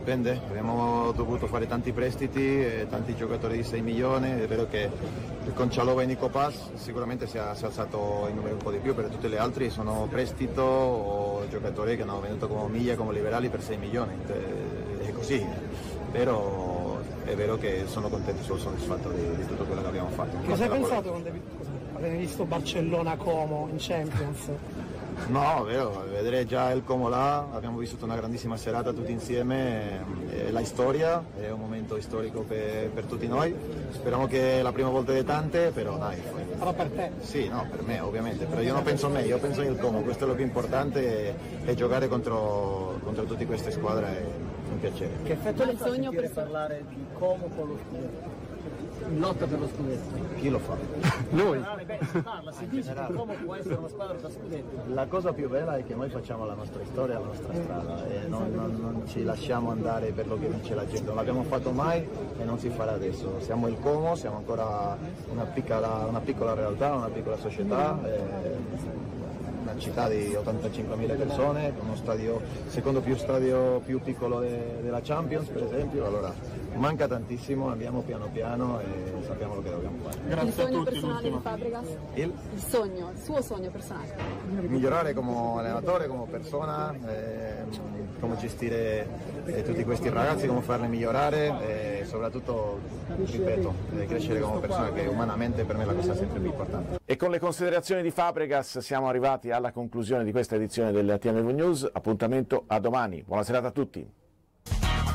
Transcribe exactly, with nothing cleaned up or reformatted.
dipende, abbiamo dovuto fare tanti prestiti, e tanti giocatori di sei milioni, è vero che con Cialova e Nico Paz sicuramente si è, si è alzato il numero un po' di più, per tutti gli altri sono prestito o giocatori che hanno venuto come Miglia, come liberali per sei milioni, è così, però è vero che sono contento, sono soddisfatto di, di tutto quello che abbiamo fatto. Cosa hai pensato quando avevi visto Barcellona-Como in Champions? No, vero, vedere già il Como là, abbiamo vissuto una grandissima serata tutti insieme, è la storia, è un momento storico per, per tutti noi, speriamo che è la prima volta di tante, però dai. Però per te? Sì, no, per me ovviamente, però io non penso a me, io penso nel Como, questo è lo più importante, è giocare contro, contro tutte queste squadre, è un piacere. Che effetto le fa sentire parlare di Como con lo scudetto? In lotta per lo scudetto? Chi lo fa? Noi! Beh, si parla, si dice che Como può essere una squadra da scudetto. La cosa più bella è che noi facciamo la nostra storia, la nostra strada e non, non, non ci lasciamo andare per lo che dice la gente, non l'abbiamo fatto mai e non si farà adesso. Siamo il Como, siamo ancora una piccola, una piccola realtà, una piccola società. E una città di ottantacinquemila persone, con uno stadio, secondo più stadio più piccolo de, della Champions per esempio, allora manca tantissimo, andiamo piano piano e sappiamo lo che dobbiamo fare. Grazie il sogno personale di Fabregas? Il? il sogno, il suo sogno personale? Migliorare come allenatore, come persona, eh, come gestire eh, tutti questi ragazzi, come farli migliorare e soprattutto, ripeto, eh, crescere come persona, che umanamente per me è la cosa sempre più importante. E con le considerazioni di Fabregas siamo arrivati alla conclusione di questa edizione del T M V News, appuntamento a domani, buona serata a tutti.